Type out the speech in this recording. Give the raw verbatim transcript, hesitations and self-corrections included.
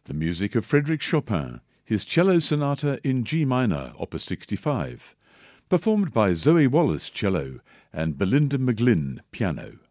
The music of Frédéric Chopin, his cello sonata in G minor, opus sixty-five, performed by Zoe Wallace cello and Belinda McGlynn piano.